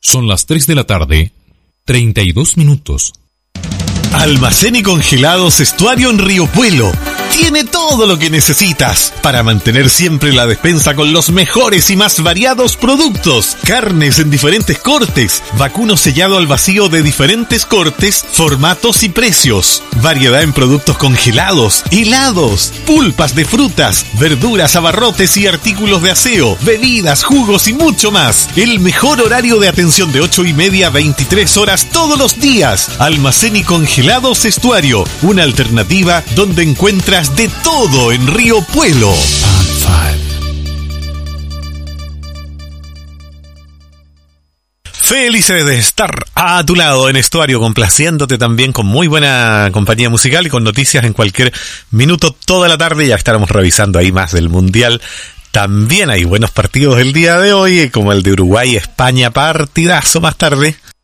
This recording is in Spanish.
Son las 3 de la tarde, 32 minutos. Almacén y Congelados Estuario en Río Puelo. Tiene todo lo que necesitas para mantener siempre la despensa con los mejores y más variados productos. Carnes en diferentes cortes, vacuno sellado al vacío de diferentes cortes, formatos y precios. Variedad en productos congelados, helados, pulpas de frutas, verduras, abarrotes y artículos de aseo, bebidas, jugos y mucho más. El mejor horario de atención de 8:30 a 23 horas todos los días. Almacén y Congelados Estuario, una alternativa donde encuentras de todo en Río Puelo. Felices de estar a tu lado en Estuario, complaciéndote también con muy buena compañía musical y con noticias en cualquier minuto, toda la tarde. Ya estaremos revisando ahí más del Mundial. También hay buenos partidos el día de hoy, como el de Uruguay-España, partidazo más tarde.